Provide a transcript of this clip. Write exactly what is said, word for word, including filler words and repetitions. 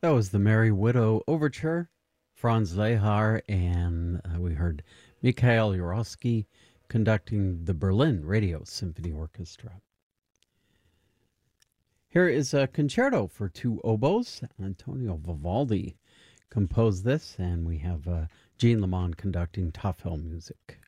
That was the Merry Widow Overture, Franz Lehar, and uh, we heard Mikhail Urowsky conducting the Berlin Radio Symphony Orchestra. Here is a concerto for two oboes. Antonio Vivaldi composed this, and we have uh, Jean Lamont conducting Tafel music.